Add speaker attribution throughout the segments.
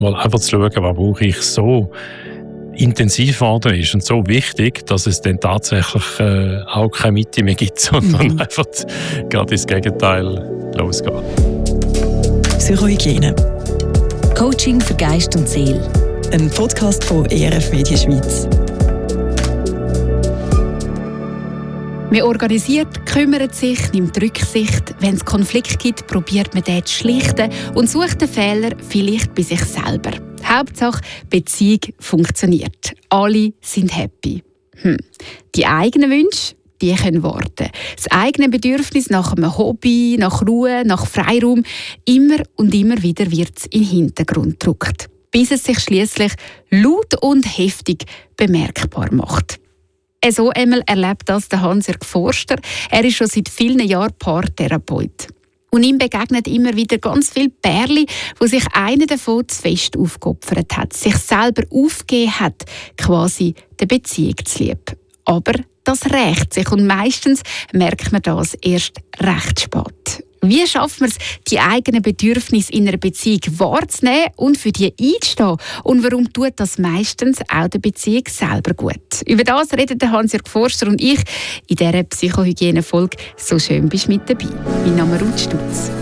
Speaker 1: Mal einfach zu schauen, was brauche ich, so intensiv geworden ist und so wichtig, dass es dann tatsächlich auch keine Mitte mehr gibt, sondern einfach gerade ins Gegenteil losgeht.
Speaker 2: Psychohygiene.
Speaker 3: Coaching für Geist und Seele.
Speaker 2: Ein Podcast von ERF Media Schweiz.
Speaker 4: Man organisiert, kümmert sich, nimmt Rücksicht. Wenn es Konflikt gibt, probiert man den zu schlichten und sucht den Fehler vielleicht bei sich selber. Hauptsache, die Beziehung funktioniert. Alle sind happy. Die eigenen Wünsche, die können warten. Das eigene Bedürfnis nach einem Hobby, nach Ruhe, nach Freiraum, immer und immer wieder wird es in den Hintergrund gedrückt, bis es sich schliesslich laut und heftig bemerkbar macht. So einmal erlebt das der Hans-Jörg Forster. Er ist schon seit vielen Jahren Paartherapeut. Und ihm begegnet immer wieder ganz viele Pärchen, wo sich einer davon zu fest aufgeopfert hat, sich selber aufgegeben hat, quasi der Beziehung zu lieb. Aber das rächt sich und meistens merkt man das erst recht spät. Wie schafft man es, die eigenen Bedürfnisse in einer Beziehung wahrzunehmen und für die einzustehen? Und warum tut das meistens auch der Beziehung selber gut? Über das reden Hans-Jörg Forster und ich in dieser Psychohygiene-Folge «So schön bist du mit dabei». Mein Name ist Ruth Stutz.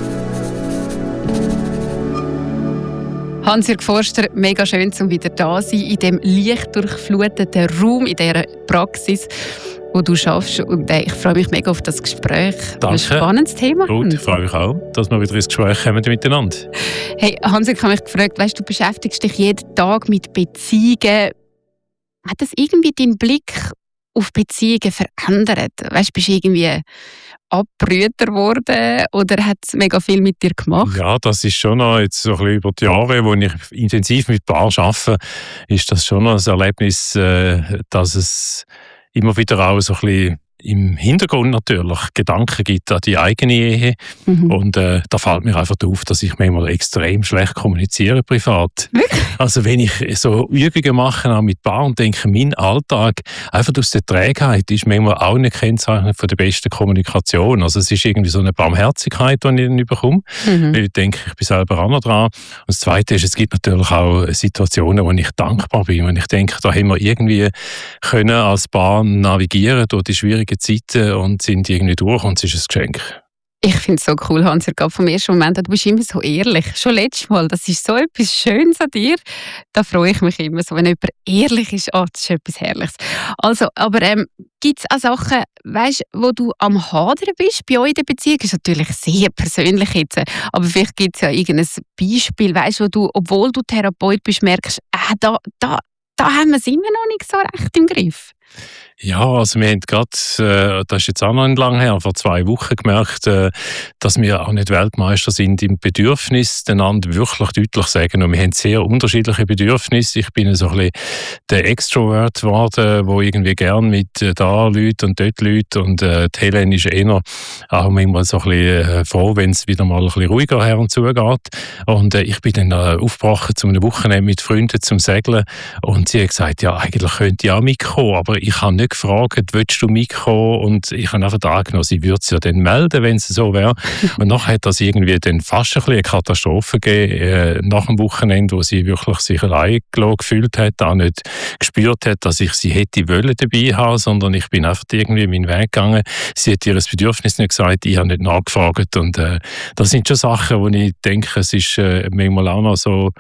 Speaker 4: Hans-Jörg Forster, mega schön, um wieder da zu sein, in diesem lichtdurchfluteten Raum, in dieser Praxis, wo du schaffst. Und ich freue mich mega auf das Gespräch.
Speaker 1: Danke.
Speaker 4: Ein spannendes Thema.
Speaker 1: Gut, ich freue mich auch, dass wir wieder ins Gespräch kommen miteinander.
Speaker 4: Hey, Hans, ich habe mich gefragt, weißt, du beschäftigst dich jeden Tag mit Beziehungen. Hat das irgendwie deinen Blick auf Beziehungen verändert? Weißt, bist du irgendwie abbrüter geworden oder hat es mega viel mit dir gemacht?
Speaker 1: Ja, das ist schon noch jetzt so ein bisschen über die Jahre, wo ich intensiv mit Paaren arbeite, ist das schon noch ein Erlebnis, dass es immer wieder auch so ein bisschen im Hintergrund natürlich Gedanken gibt an die eigene Ehe. Und da fällt mir einfach auf, dass ich manchmal extrem schlecht kommuniziere privat.
Speaker 4: Wirklich?
Speaker 1: Also wenn ich so Übungen mache auch mit Paaren und denke, mein Alltag einfach aus der Trägheit ist manchmal auch eine Kennzeichnung von der besten Kommunikation. Also es ist irgendwie so eine Barmherzigkeit, die ich dann bekomme, weil ich denke, ich bin selber auch noch dran. Und das Zweite ist, es gibt natürlich auch Situationen, wo ich dankbar bin, wo ich denke, da haben wir irgendwie können als Paar navigieren durch die schwierigen Zeiten und sind irgendwie durch und es ist ein Geschenk.
Speaker 4: Ich finde es so cool, Hans-Jörg, vom ersten Moment an, du bist immer so ehrlich. Schon letztes Mal, das ist so etwas Schönes an dir. Da freue ich mich immer so, wenn jemand ehrlich ist. Oh, das ist etwas Herrliches. Also, aber gibt es auch Sachen, weißt, wo du am Hadern bist bei euch in der Beziehung? Das ist natürlich sehr persönlich jetzt, aber vielleicht gibt es ja irgendein Beispiel, weißt, wo du, obwohl du Therapeut bist, merkst, da haben wir es immer noch nicht so recht im Griff.
Speaker 1: Ja, also wir haben gerade, das ist jetzt auch noch nicht lange her, vor 2 Wochen gemerkt, dass wir auch nicht Weltmeister sind im Bedürfnis, einander wirklich deutlich sagen. Und wir haben sehr unterschiedliche Bedürfnisse. Ich bin so ein bisschen der Extrovert geworden, der irgendwie gern mit da Leuten und dort Leuten und die Helen ist eher auch manchmal so ein bisschen froh, wenn es wieder mal ein bisschen ruhiger her und zu geht. Und ich bin dann aufgebrochen zu einem Wochenende mit Freunden zum Segeln und sie hat gesagt, ja, eigentlich könnte ich auch mitkommen, aber ich habe nicht gefragt, willst du mitkommen? Und ich habe einfach angenommen, sie würde es ja dann melden, wenn es so wäre. Und nachher hat das irgendwie dann fast ein bisschen eine Katastrophe gegeben, nach dem Wochenende, wo sie wirklich sich allein gefühlt hat, auch nicht gespürt hat, dass ich sie hätte wollen dabei haben, sondern ich bin einfach irgendwie meinen Weg gegangen. Sie hat ihr Bedürfnis nicht gesagt, ich habe nicht nachgefragt. Und das sind schon Sachen, wo ich denke, es ist manchmal auch noch so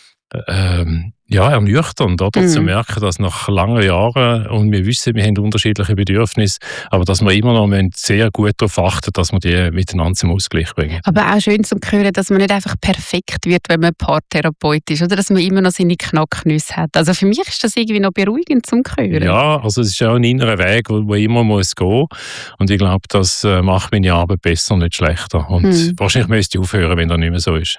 Speaker 1: ernüchternd, oder? Zu merken, dass nach langen Jahren, und wir wissen, wir haben unterschiedliche Bedürfnisse, aber dass wir immer noch sehr gut darauf achten, dass wir die miteinander zum Ausgleich bringen.
Speaker 4: Aber auch schön zu hören, dass man nicht einfach perfekt wird, wenn man Paartherapeut ist, oder dass man immer noch seine Knacknüsse hat. Also für mich ist das irgendwie noch beruhigend zum hören.
Speaker 1: Ja, also es ist auch ein innerer Weg, wo immer muss gehen. Und ich glaube, das macht meine Arbeit besser, nicht schlechter. Und wahrscheinlich müsste ich aufhören, wenn das nicht mehr so ist.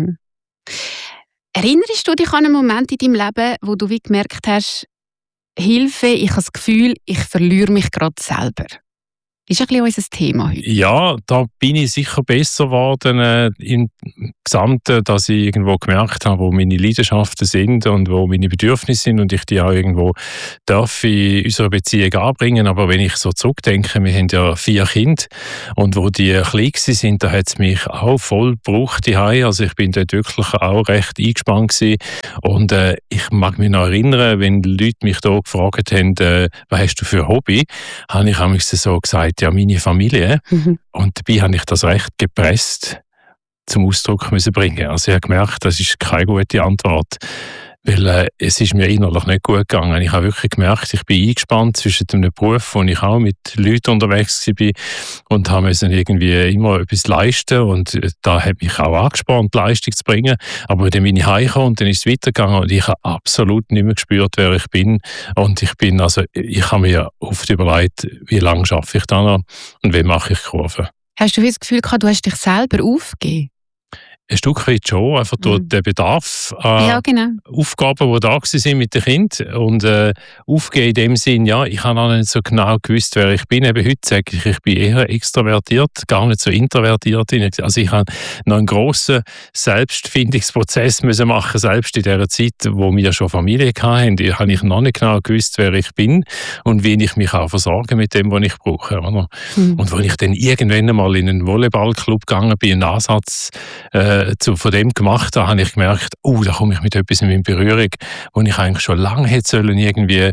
Speaker 4: Erinnerst du dich an einen Moment in deinem Leben, wo du wie gemerkt hast, Hilfe, ich habe das Gefühl, ich verliere mich gerade selber? Ist ein bisschen unser Thema heute.
Speaker 1: Ja, da bin ich sicher besser geworden im Gesamten, dass ich irgendwo gemerkt habe, wo meine Leidenschaften sind und wo meine Bedürfnisse sind und ich die auch irgendwo darf in unserer Beziehung anbringen. Aber wenn ich so zurückdenke, wir haben ja 4 Kinder und wo die klein sind, da hat es mich auch voll gebraucht daheim. Also ich bin dort wirklich auch recht eingespannt gewesen. Und ich mag mich noch erinnern, wenn die Leute mich da gefragt haben, was hast du für ein Hobby, habe ich manchmal so gesagt, ja, meine Familie. Und dabei habe ich das recht gepresst zum Ausdruck müssen bringen. Also ich habe gemerkt, das ist keine gute Antwort, weil es ist mir innerlich nicht gut gegangen. Ich habe wirklich gemerkt, ich bin eingespannt zwischen einem Beruf, wo ich auch mit Leuten unterwegs war und habe müssen irgendwie immer etwas leisten und da hat mich auch angespornt, Leistung zu bringen. Aber dann bin ich heimgekommen und dann ist es weitergegangen und ich habe absolut nicht mehr gespürt, wer ich bin. Und ich habe mir oft überlegt, wie lange arbeite ich da noch und wie mache ich Kurven.
Speaker 4: Hast du das Gefühl gehabt, du hast dich selber aufgegeben?
Speaker 1: Ein Stück weit schon, einfach durch den Bedarf an
Speaker 4: Ja, genau.
Speaker 1: Aufgaben, die da waren mit den Kindern. Und aufgeben in dem Sinn, ja, ich habe noch nicht so genau gewusst, wer ich bin. Eben heute sage ich bin eher extrovertiert, gar nicht so introvertiert. Also ich habe noch einen grossen Selbstfindungsprozess müssen machen, selbst in der Zeit, wo wir schon Familie hatten. Da habe ich noch nicht genau gewusst, wer ich bin und wie ich mich auch versorge mit dem, was ich brauche. Oder? Und als ich dann irgendwann einmal in einen Volleyballclub gegangen bin, einen Ansatz von dem gemacht habe, habe ich gemerkt, da komme ich mit etwas in Berührung, wo ich eigentlich schon lange hätte sollen irgendwie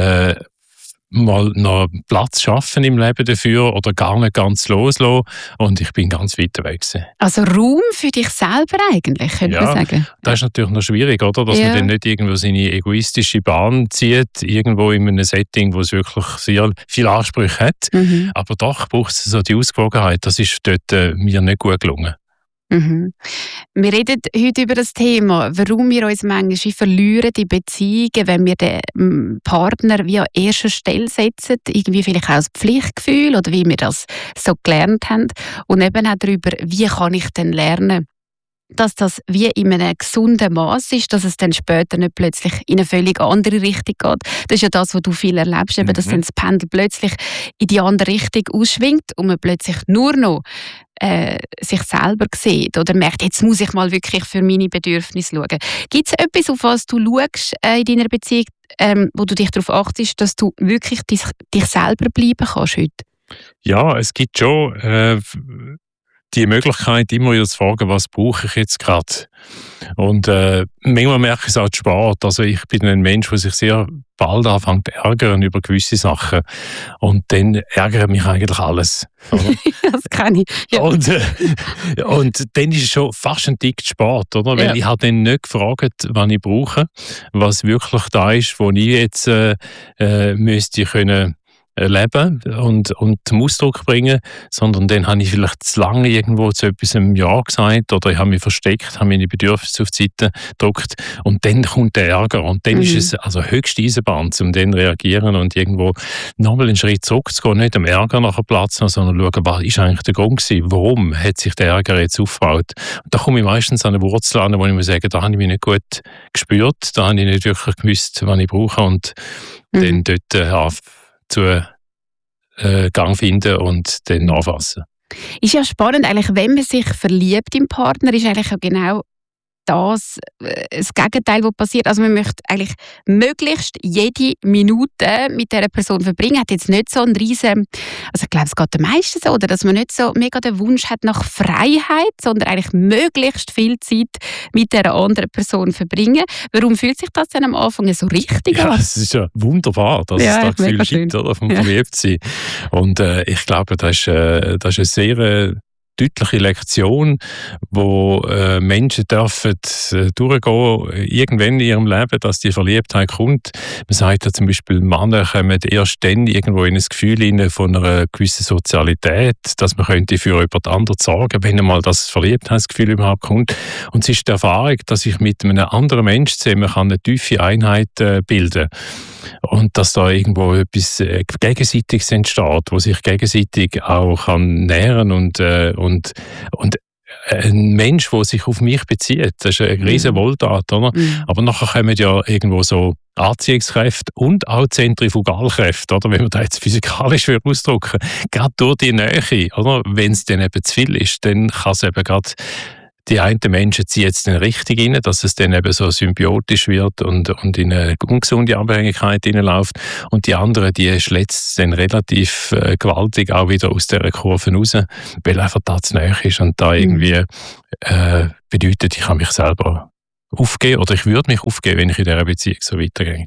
Speaker 1: mal noch Platz schaffen im Leben dafür oder gar nicht ganz loslassen. Und ich bin ganz weit weg gewesen.
Speaker 4: Also Raum für dich selber eigentlich, könnte man sagen.
Speaker 1: Das ist natürlich noch schwierig, oder? Dass man dann nicht irgendwo seine egoistische Bahn zieht, irgendwo in einem Setting, wo es wirklich sehr viele Ansprüche hat. Aber doch braucht es so die Ausgewogenheit. Das ist dort mir nicht gut gelungen.
Speaker 4: Wir reden heute über das Thema, warum wir uns manchmal verlieren in Beziehungen, wenn wir den Partner wie an erster Stelle setzen, irgendwie vielleicht auch das Pflichtgefühl oder wie wir das so gelernt haben und eben auch darüber, wie kann ich denn lernen, dass das wie in einem gesunden Maß ist, dass es dann später nicht plötzlich in eine völlig andere Richtung geht. Das ist ja das, was du viel erlebst, eben, dass dann das Pendel plötzlich in die andere Richtung ausschwingt und man plötzlich nur noch sich selber sieht oder merkt, jetzt muss ich mal wirklich für meine Bedürfnisse schauen. Gibt es etwas, auf was du schaust in deiner Beziehung, wo du dich darauf achtest, dass du wirklich dich selber bleiben kannst heute?
Speaker 1: Ja, es gibt schon die Möglichkeit, immer wieder zu fragen, was brauche ich jetzt gerade? Und manchmal merke ich es auch Sport. Also ich bin ein Mensch, der sich sehr bald anfängt zu ärgern über gewisse Sachen. Und dann ärgert mich eigentlich alles.
Speaker 4: Das kann ich. Ja.
Speaker 1: Und dann ist es schon fast ein Tick Sport, oder? Weil ich habe dann nicht gefragt, was ich brauche, was wirklich da ist, wo ich jetzt müsste können leben und zum Ausdruck bringen, sondern dann habe ich vielleicht zu lange irgendwo zu etwas Ja gesagt oder ich habe mich versteckt, habe meine Bedürfnisse auf die Seite gedrückt und dann kommt der Ärger und dann ist es also höchste Eisenbahn, um dann reagieren und irgendwo nochmal einen Schritt zurückzugehen, nicht am Ärger nachher Platz nehmen, sondern schauen, was ist eigentlich der Grund gewesen, warum hat sich der Ärger jetzt aufgebaut. Und da komme ich meistens an eine Wurzel an, wo ich muss sagen, da habe ich mich nicht gut gespürt, da habe ich nicht wirklich gewusst, was ich brauche und dann dort zu Gang finden und dann nachfassen.
Speaker 4: Ist ja spannend, eigentlich, wenn man sich verliebt im Partner, ist eigentlich auch genau das Gegenteil, was passiert. Also man möchte eigentlich möglichst jede Minute mit dieser Person verbringen. Hat jetzt nicht so einen riesen, also ich glaube, es geht den meisten so, oder dass man nicht so mega den Wunsch hat nach Freiheit, sondern eigentlich möglichst viel Zeit mit dieser anderen Person verbringen. Warum fühlt sich das dann am Anfang so richtig an?
Speaker 1: Ja, es ist ja wunderbar, dass es da Gefühl gibt, oder, vom Verliebtsein. Und ich glaube, das ist eine sehr deutliche Lektion, wo Menschen dürfen durchgehen, irgendwann in ihrem Leben, dass die Verliebtheit kommt. Man sagt ja zum Beispiel, Männer kommen erst dann irgendwo in ein Gefühl von einer gewissen Sozialität, dass man könnte für jemand anderes sorgen, wenn einmal das Verliebtheitsgefühl überhaupt kommt. Und es ist die Erfahrung, dass ich mit einem anderen Menschen zusammen eine tiefe Einheit bilden kann. Und dass da irgendwo etwas Gegenseitiges entsteht, wo sich gegenseitig auch kann nähren und ein Mensch, der sich auf mich bezieht, das ist eine riesige Wohltat, oder? Aber nachher kommen ja irgendwo so Anziehungskräfte und auch Zentrifugalkräfte, oder, wenn man das jetzt physikalisch ausdrücken will, gerade durch die Nähe, oder, wenn es dann eben zu viel ist, dann kann es eben gerade die einen Menschen ziehen jetzt dann richtig rein, dass es dann eben so symbiotisch wird und in eine ungesunde Abhängigkeit hineinläuft. Und die anderen, die schlägt dann relativ gewaltig auch wieder aus dieser Kurve raus, weil einfach da zu nahe ist und da irgendwie bedeutet, ich kann mich selber aufgeben oder ich würde mich aufgeben, wenn ich in dieser Beziehung so weitergehe.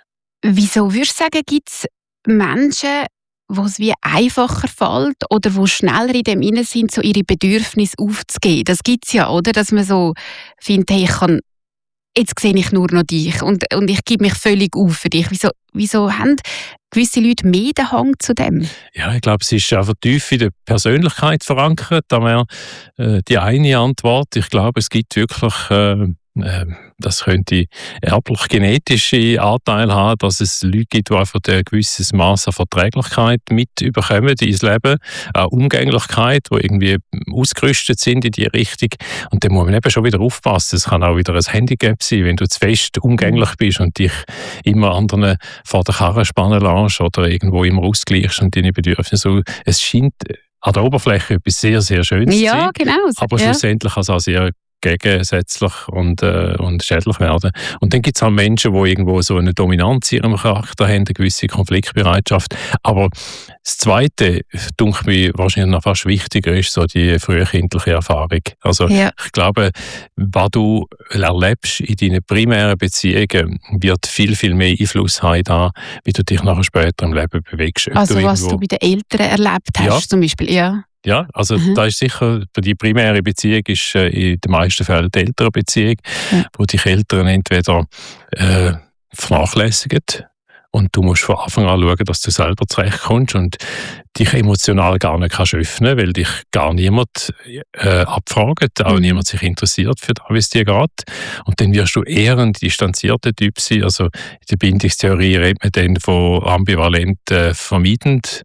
Speaker 4: Wieso würdest du sagen, gibt es Menschen, wo es wie einfacher fällt oder wo schneller in dem Innen sind, so ihre Bedürfnisse aufzugeben? Das gibt es ja, oder? Dass man so findet, hey, jetzt sehe ich nur noch dich und ich gebe mich völlig auf für dich. Wieso haben gewisse Leute mehr den Hang zu dem?
Speaker 1: Ja, ich glaube, es ist einfach tief in der Persönlichkeit verankert. Da wäre die eine Antwort. Ich glaube, es gibt wirklich das könnte erblich genetische Anteile haben, dass es Leute gibt, die einfach ein gewisses Maß an Verträglichkeit mit überkommen ins Leben, auch Umgänglichkeit, die irgendwie ausgerüstet sind in die Richtung. Und dann muss man eben schon wieder aufpassen. Es kann auch wieder ein Handicap sein, wenn du zu fest umgänglich bist und dich immer anderen vor der Karre spannen lässt oder irgendwo immer ausgleichst und deine Bedürfnisse. Es scheint an der Oberfläche etwas sehr, sehr Schönes zu sein.
Speaker 4: Genau.
Speaker 1: Aber schlussendlich kann es auch sehr gegensätzlich und schädlich werden. Und dann gibt es auch Menschen, die irgendwo so eine Dominanz in ihrem Charakter haben, eine gewisse Konfliktbereitschaft. Aber das Zweite, denke ich, wahrscheinlich noch fast wichtiger ist so die frühkindliche Erfahrung. Also ich glaube, was du erlebst in deinen primären Beziehungen, wird viel, viel mehr Einfluss haben da, wie du dich nachher später im Leben bewegst.
Speaker 4: Also was du bei den Eltern erlebt hast zum Beispiel,
Speaker 1: Ja, also da ist sicher, die primäre Beziehung ist in den meisten Fällen die Elternbeziehung, wo dich Eltern entweder vernachlässigen und du musst von Anfang an schauen, dass du selber zurechtkommst und dich emotional gar nicht kannst öffnen, weil dich gar niemand abfragt, auch niemand sich interessiert für das, wie es dir geht. Und dann wirst du eher ein distanzierter Typ sein. Also in der Bindungstheorie redet man dann von ambivalent vermeidend,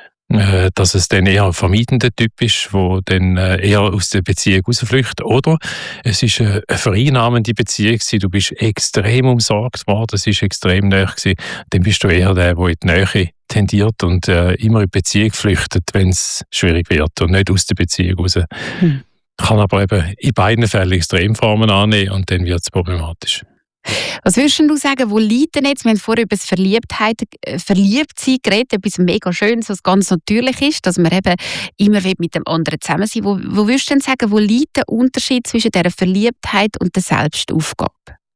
Speaker 1: dass es dann eher ein vermeidender Typ ist, der dann eher aus der Beziehung rausflüchtet. Oder es ist eine vereinnahmende Beziehung gewesen, du bist extrem umsorgt worden, es ist extrem nahe gewesen. Dann bist du eher der in die Nähe tendiert und immer in die Beziehung flüchtet, wenn es schwierig wird und nicht aus der Beziehung raus. Kann aber eben in beiden Fällen Extremformen annehmen und dann wird es problematisch.
Speaker 4: Was würdest du sagen, wo liegt denn jetzt, wir haben vorher über das Verliebtsein geredet, etwas mega Schönes, was ganz natürlich ist, dass man eben immer mit dem anderen zusammen sein will. Wo würdest du denn sagen, wo liegt der Unterschied zwischen dieser Verliebtheit und der Selbstaufgabe?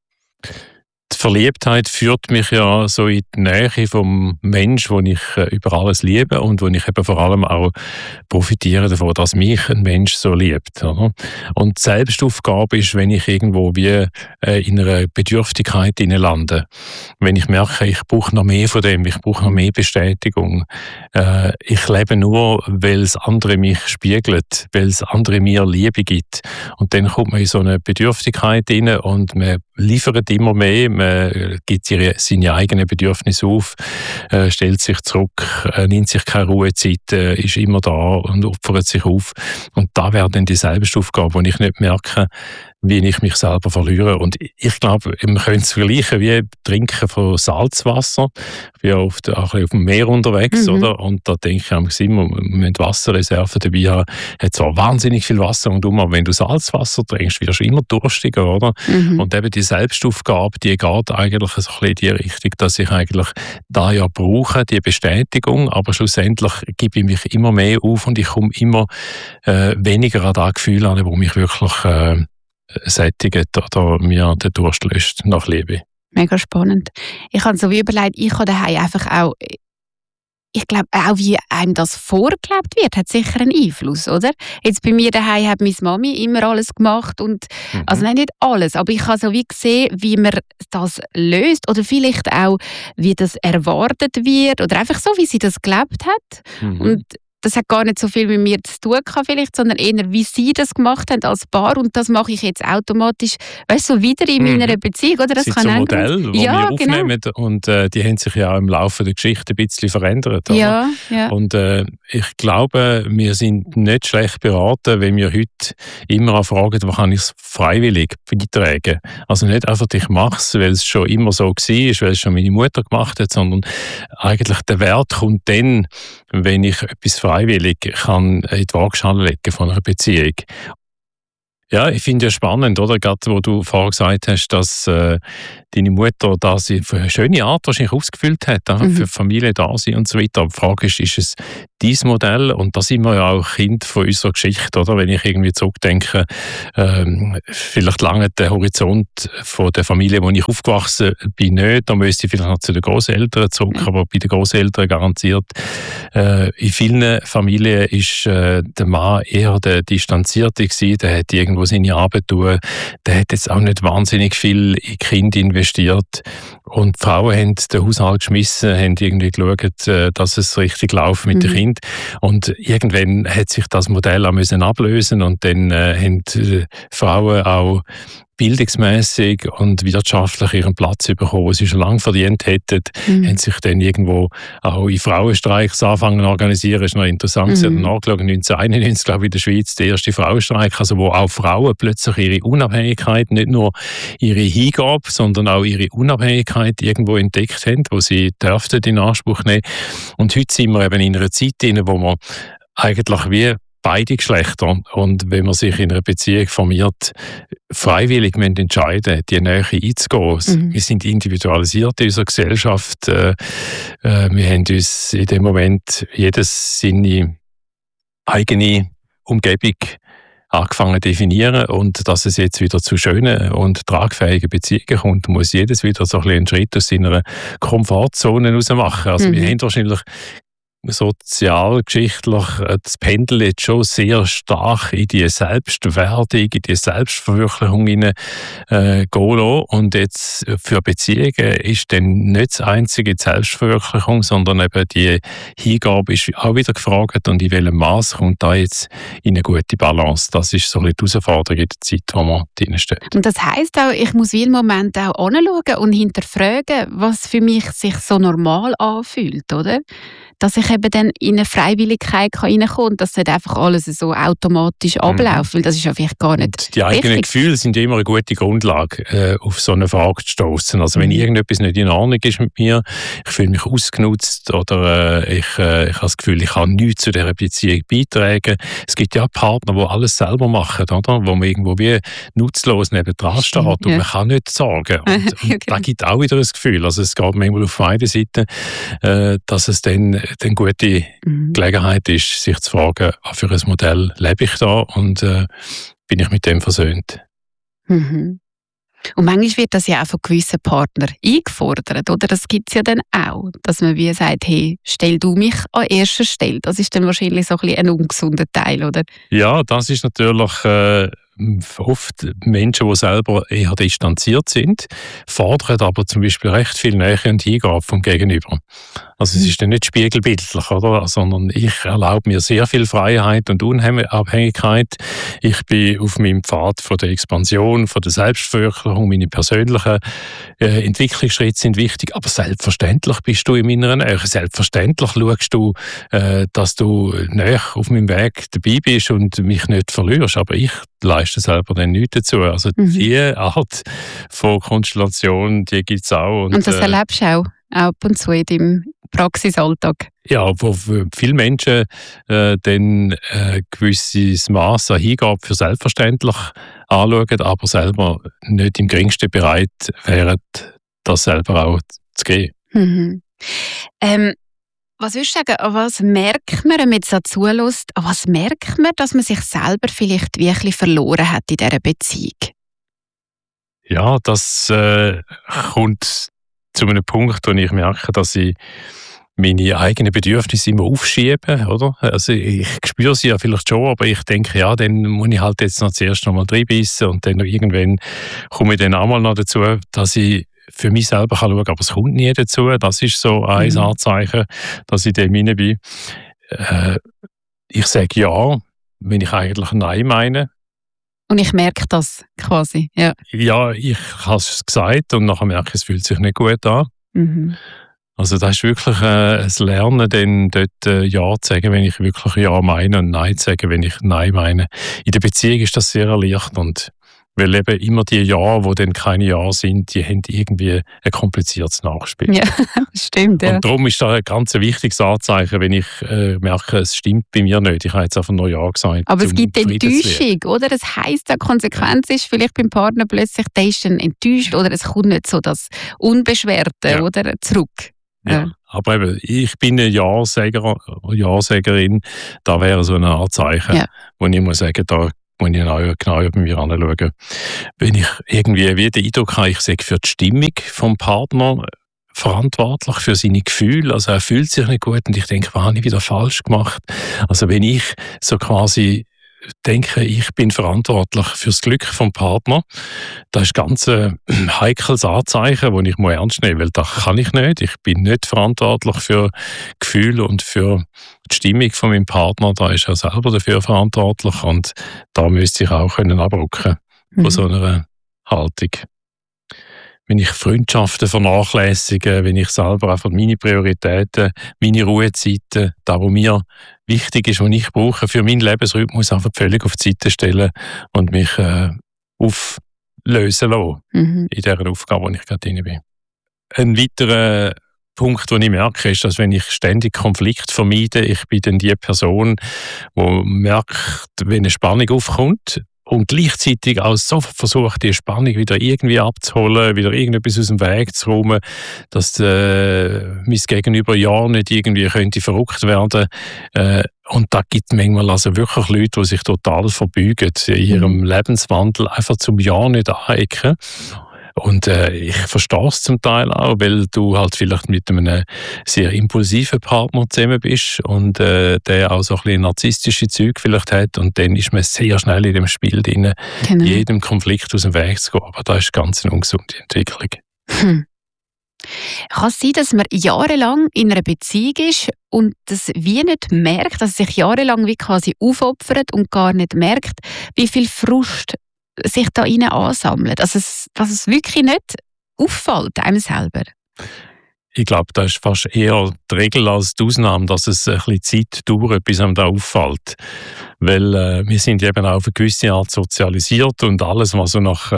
Speaker 1: Die Verliebtheit führt mich ja so in die Nähe vom Mensch, den ich über alles liebe und wo ich eben vor allem auch profitiere davon, dass mich ein Mensch so liebt. Oder? Und die Selbstaufgabe ist, wenn ich irgendwo wie in einer Bedürftigkeit lande. Wenn ich merke, ich brauche noch mehr von dem, ich brauche noch mehr Bestätigung. Ich lebe nur, weil es andere mich spiegelt, weil es andere mir Liebe gibt. Und dann kommt man in so eine Bedürftigkeit rein und man liefert immer mehr, man gibt seine eigenen Bedürfnisse auf, stellt sich zurück, nimmt sich keine Ruhezeit, ist immer da und opfert sich auf. Und da wäre dann die Selbstaufgabe, wo ich nicht merke, wie ich mich selber verliere. Und ich glaube, man könnte es vergleichen wie Trinken von Salzwasser. Ich bin auch auf dem Meer unterwegs, oder? Und da denke ich immer, wir müssen Wasserreserven dabei haben. Hat zwar wahnsinnig viel Wasser und aber wenn du Salzwasser trinkst, wirst du immer durstiger, oder? Und eben die Selbstaufgabe, die geht eigentlich so ein bisschen in die Richtung, dass ich eigentlich da ja brauche, die Bestätigung, aber schlussendlich gebe ich mich immer mehr auf und ich komme immer weniger an das Gefühl an, wo mich wirklich sättigt oder mir den Durst löscht nach Liebe.
Speaker 4: Mega spannend. Ich habe so wie überlegt, ich habe daheim einfach auch, ich glaube auch, wie einem das vorgelebt wird, hat sicher einen Einfluss, oder? Jetzt bei mir daheim hat meine Mami immer alles gemacht und, also nein, nicht alles, aber ich habe so wie gesehen, wie man das löst oder vielleicht auch, wie das erwartet wird oder einfach so, wie sie das gelebt hat. Und das hat gar nicht so viel mit mir zu tun gehabt vielleicht, sondern eher, wie sie das gemacht haben als Paar und das mache ich jetzt automatisch, weißt du, so wieder in meiner Beziehung, oder? Das
Speaker 1: sind
Speaker 4: kann
Speaker 1: so
Speaker 4: auch
Speaker 1: Modelle, die wir aufnehmen und die haben sich ja auch im Laufe der Geschichte ein bisschen verändert.
Speaker 4: Ja.
Speaker 1: Und ich glaube, wir sind nicht schlecht beraten, wenn wir heute immer auch fragen, wo kann ich es freiwillig beitragen. Also nicht einfach, ich mache es, weil es schon immer so war, weil es schon meine Mutter gemacht hat, sondern eigentlich der Wert kommt dann, wenn ich etwas freiwillig kann in die Waagschale legen von einer Beziehung. Ja, ich finde ja spannend, oder? Gerade wo du vorher gesagt hast, dass deine Mutter das auf eine schöne Art wahrscheinlich ausgefüllt hat, für Familie da sein und so weiter. Aber die Frage ist es dein Modell? Und da sind wir ja auch Kind von unserer Geschichte, oder? Wenn ich irgendwie zurückdenke, vielleicht lange der Horizont von der Familie, wo ich aufgewachsen bin, nicht. Da müsste ich vielleicht noch zu den Großeltern zurück, aber bei den Großeltern garantiert. In vielen Familien ist der Mann eher der Distanzierte gewesen, der hat irgendwo seine Arbeit tun, der hat jetzt auch nicht wahnsinnig viel in Kinder investiert und die Frauen haben den Haushalt geschmissen, haben irgendwie geschaut, dass es richtig läuft mit den Kindern und irgendwann hat sich das Modell auch müssen ablösen und dann haben Frauen auch bildungsmässig und wirtschaftlich ihren Platz bekommen, den sie schon lange verdient hätten, haben sich dann irgendwo auch in Frauenstreiks angefangen zu organisieren. Das ist noch interessant, sie haben nachgeschaut, 1991, glaube ich, in der Schweiz, der erste Frauenstreik, also wo auch Frauen plötzlich ihre Unabhängigkeit, nicht nur ihre Hingabe, sondern auch ihre Unabhängigkeit irgendwo entdeckt haben, wo sie dürften in Anspruch nehmen. Und heute sind wir eben in einer Zeit, wo man eigentlich wie beide Geschlechter und wenn man sich in einer Beziehung formiert, freiwillig entscheiden, die Nähe einzugehen. Wir sind individualisiert in unserer Gesellschaft. Wir haben uns in dem Moment jedes seine eigene Umgebung angefangen zu definieren und dass es jetzt wieder zu schönen und tragfähigen Beziehungen kommt, muss jedes wieder so ein bisschen einen Schritt aus seiner Komfortzone raus machen. Also wir haben wahrscheinlich sozialgeschichtlich das Pendel jetzt schon sehr stark in die Selbstwerdung, in die Selbstverwirklichung gehen lassen. Und jetzt für Beziehungen ist dann nicht das einzige die Selbstverwirklichung, sondern eben die Hingabe ist auch wieder gefragt und in welchem Maß kommt da jetzt in eine gute Balance. Das ist so ein bisschen die Herausforderung in der Zeit, wo man drin steht.
Speaker 4: Und das heisst auch, ich muss wie einen Moment auch anschauen und hinterfragen, was für mich sich so normal anfühlt, oder? Dass ich eben dann in eine Freiwilligkeit reinkommen kann und dass nicht einfach alles so automatisch abläuft, weil das ist ja vielleicht gar nicht
Speaker 1: und die eigenen
Speaker 4: richtig.
Speaker 1: Gefühle sind immer eine gute Grundlage, auf so eine Frage zu stoßen. Also wenn irgendetwas nicht in Ordnung ist mit mir, ich fühle mich ausgenutzt oder ich habe das Gefühl, ich kann nichts zu dieser Beziehung beitragen. Es gibt ja Partner, die alles selber machen, oder? Wo man irgendwo wie nutzlos nebendran steht und man kann nicht sorgen. Und da gibt auch wieder das Gefühl, also es geht manchmal auf beiden Seiten, dass es dann eine gute Gelegenheit ist, sich zu fragen, für ein Modell lebe ich da und bin ich mit dem versöhnt.
Speaker 4: Und manchmal wird das ja auch von gewissen Partnern eingefordert, oder? Das gibt es ja dann auch, dass man wie sagt, hey, stell du mich an erster Stelle. Das ist dann wahrscheinlich so ein bisschen ein ungesunder Teil, oder?
Speaker 1: Ja, das ist natürlich oft Menschen, die selber eher distanziert sind, fordern aber zum Beispiel recht viel Nähe und Hingabe vom Gegenüber. Also es ist dann nicht spiegelbildlich, oder? Sondern ich erlaube mir sehr viel Freiheit und Unabhängigkeit. Ich bin auf meinem Pfad von der Expansion, von der Selbstverwirklichung, meine persönlichen Entwicklungsschritte sind wichtig, aber selbstverständlich bist du in meiner Nähe. Selbstverständlich schaust du, dass du näher auf meinem Weg dabei bist und mich nicht verlierst, aber ich leiste selber dann nichts dazu. Also diese Art von Konstellation, die gibt es auch.
Speaker 4: Und das erlebst du auch ab und zu in deinem Praxisalltag?
Speaker 1: Ja, wo viele Menschen dann ein gewisses Maß an Hingabe für selbstverständlich anschauen, aber selber nicht im geringsten bereit wären, das selber auch zu geben.
Speaker 4: Was würdest du sagen, an was merkt man, wenn man jetzt dazu hört, an was merkt man, dass man sich selber vielleicht wirklich verloren hat in dieser Beziehung?
Speaker 1: Ja, das kommt zu einem Punkt, wo ich merke, dass ich meine eigenen Bedürfnisse immer aufschiebe, oder? Also ich spüre sie ja vielleicht schon, aber ich denke, ja, dann muss ich halt jetzt noch zuerst noch mal reinbeissen und dann irgendwann komme ich dann auch mal noch dazu, dass ich für mich selber schauen kann, aber es kommt nie dazu. Das ist so ein Anzeichen, dass ich dem hinein bin. ich sage ja, wenn ich eigentlich Nein meine.
Speaker 4: Und ich merke das quasi, ja.
Speaker 1: Ja, ich habe es gesagt und nachher merke ich, es fühlt sich nicht gut an.
Speaker 4: Mhm.
Speaker 1: Also das ist wirklich ein Lernen, dann dort Ja zu sagen, wenn ich wirklich Ja meine und Nein zu sagen, wenn ich Nein meine. In der Beziehung ist das sehr erleichternd, weil eben immer die Ja, die dann keine Ja sind, die haben irgendwie ein kompliziertes Nachspiel.
Speaker 4: Ja, stimmt, ja.
Speaker 1: Und darum ist da ein ganz wichtiges Anzeichen, wenn ich merke, es stimmt bei mir nicht. Ich habe jetzt einfach nur Ja gesagt.
Speaker 4: Aber es gibt
Speaker 1: Frieden zu lernen.
Speaker 4: Enttäuschung, oder? Das heisst, die Konsequenz ist vielleicht beim Partner plötzlich, der ist dann enttäuscht oder es kommt nicht so das Unbeschwerte, oder, zurück.
Speaker 1: Ja, aber eben, ich bin eine Ja-Säger, Ja-Sägerin. Da wäre so ein Anzeichen, wo ich muss sagen, da muss ich genau bei mir anschauen. Wenn ich irgendwie wie den Eindruck habe, ich sei für die Stimmung vom Partner verantwortlich, für seine Gefühle, also er fühlt sich nicht gut und ich denke, was habe ich wieder falsch gemacht? Also wenn ich so quasi denke, ich bin verantwortlich für das Glück vom Partner, das ist ganz ein heikles Anzeichen, das ich ernst nehmen muss, weil das kann ich nicht. Ich bin nicht verantwortlich für Gefühle und für die Stimmung von meinem Partner. Da ist er selber dafür verantwortlich und da müsste ich auch abrücken von so einer Haltung. Wenn ich Freundschaften vernachlässige, wenn ich selber einfach meine Prioritäten, meine Ruhezeiten, das, was mir wichtig ist, was ich brauche für meinen Lebensrhythmus, einfach völlig auf die Seite stellen und mich auflösen lassen in dieser Aufgabe, in der ich gerade drin bin. Ein weiterer Punkt, den ich merke, ist, dass wenn ich ständig Konflikt vermeide, ich bin dann die Person, die merkt, wenn eine Spannung aufkommt, und gleichzeitig auch so versucht, die Spannung wieder irgendwie abzuholen, wieder irgendetwas aus dem Weg zu räumen, dass mein Gegenüber ja nicht irgendwie könnte verrückt werden. Und da gibt es manchmal also wirklich Leute, die sich total verbeugen in ihrem Lebenswandel, einfach zum Ja nicht anecken. Und ich verstehe es zum Teil auch, weil du halt vielleicht mit einem sehr impulsiven Partner zusammen bist und der auch so ein bisschen narzisstische Züge vielleicht hat und dann ist man sehr schnell in dem Spiel drin, jedem Konflikt aus dem Weg zu gehen. Aber das ist ganz eine ungesunde Entwicklung.
Speaker 4: Kann es sein, dass man jahrelang in einer Beziehung ist und das wie nicht merkt, dass er sich jahrelang wie quasi aufopfert und gar nicht merkt, wie viel Frust sich da rein ansammelt? Also dass es wirklich nicht auffällt einem selber?
Speaker 1: Ich glaube, das ist fast eher die Regel als die Ausnahme, dass es ein bisschen Zeit dauert, bis einem da auffällt. Weil wir sind eben auf eine gewisse Art sozialisiert und alles, was so nach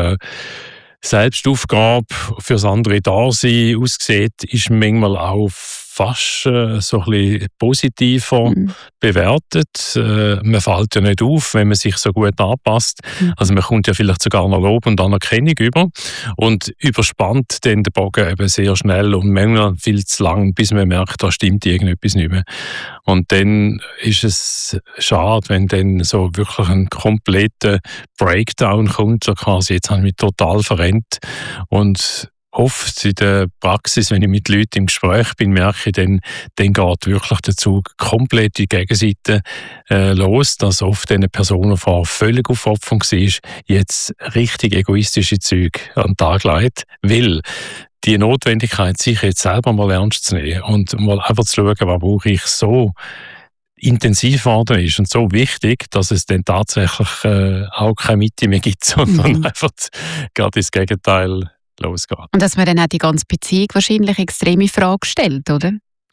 Speaker 1: Selbstaufgabe fürs andere Dasein aussieht, ist manchmal auch fast so ein bisschen positiver bewertet. Man fällt ja nicht auf, wenn man sich so gut anpasst. Also man kommt ja vielleicht sogar noch Lob und Anerkennung über und überspannt dann den Bogen eben sehr schnell und manchmal viel zu lang, bis man merkt, da stimmt irgendetwas nicht mehr. Und dann ist es schade, wenn dann so wirklich ein kompletter Breakdown kommt, so quasi, jetzt habe ich mich total verrennt. Und oft in der Praxis, wenn ich mit Leuten im Gespräch bin, merke ich, dann geht wirklich der Zug komplett in die Gegenseite los, dass oft eine Person, die vorher völlig Aufopferung war, jetzt richtig egoistische Züge an den Tag legt, weil die Notwendigkeit, sich jetzt selber mal ernst zu nehmen und mal einfach zu schauen, was brauche ich, so intensiv geworden ist und so wichtig, dass es dann tatsächlich auch keine Mitte mehr gibt, sondern einfach gerade ins Gegenteil losgeht.
Speaker 4: Und dass man dann auch die ganze Beziehung wahrscheinlich extrem in Frage stellt, oder?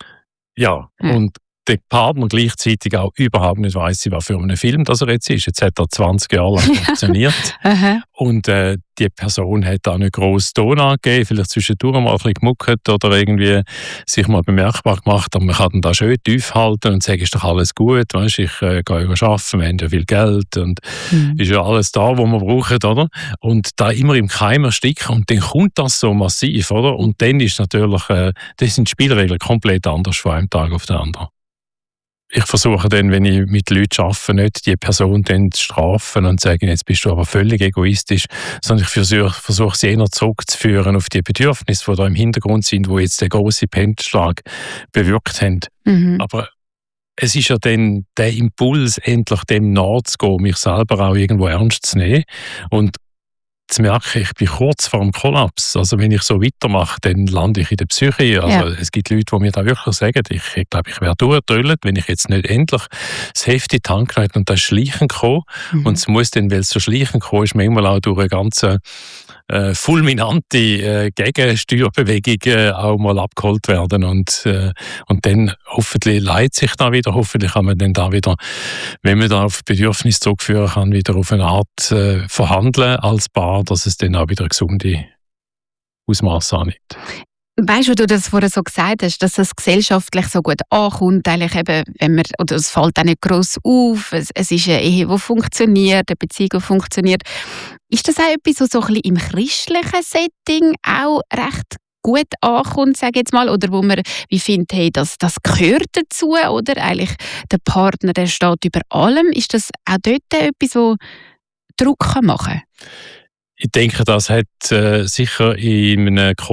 Speaker 1: Ja, und der Partner gleichzeitig auch überhaupt nicht weiss, was für einen Film das er jetzt ist. Jetzt hat er 20 Jahre lang funktioniert. Und die Person hat auch nicht gross Ton angegeben, vielleicht zwischendurch mal ein bisschen gemuckert oder irgendwie sich mal bemerkbar gemacht. Aber man kann dann da schön tief halten und sagen, ist doch alles gut, weißt, ich gehe arbeiten, wir haben ja viel Geld und ist ja alles da, was wir brauchen, oder? Und da immer im Keim ersticken und dann kommt das so massiv, oder? Und dann ist natürlich, das sind die Spielregeln komplett anders von einem Tag auf den anderen. Ich versuche dann, wenn ich mit Leuten arbeite, nicht die Person dann zu strafen und zu sagen, jetzt bist du aber völlig egoistisch, sondern ich versuche sie eher zurückzuführen auf die Bedürfnisse, die da im Hintergrund sind, die jetzt den grossen Pendelschlag bewirkt haben. Aber es ist ja dann der Impuls, endlich dem nachzugehen, mich selber auch irgendwo ernst zu nehmen und zu merken, ich bin kurz vor dem Kollaps. Also wenn ich so weitermache, dann lande ich in der Psyche. Also es gibt Leute, die mir da wirklich sagen, ich glaube, ich wäre durchgedrüllt, wenn ich jetzt nicht endlich das Heft in die Hand genommen und das Schleichen kommen. Und es muss dann, weil es so Schleichen kommen ist, manchmal auch durch eine ganz fulminante Gegensteuerbewegung auch mal abgeholt werden. Und dann hoffentlich leitet sich da wieder, hoffentlich kann man dann da wieder, wenn man da auf Bedürfnis zurückführen kann, wieder auf eine Art verhandeln als Paar, dass es dann auch wieder gesunde Ausmaße annimmt.
Speaker 4: Weißt du, wie du das vorher so gesagt hast, dass das gesellschaftlich so gut ankommt, eigentlich eben, wenn man, oder es fällt auch nicht gross auf, es ist eine Ehe, die funktioniert, eine Beziehung, die funktioniert. Ist das auch etwas, was so ein bisschen im christlichen Setting auch recht gut ankommt, sage ich jetzt mal, oder wo man wie findet, hey, das gehört dazu, oder eigentlich der Partner, der steht über allem. Ist das auch dort etwas, wo Druck machen kann?
Speaker 1: Ich denke, das hat sicher in einem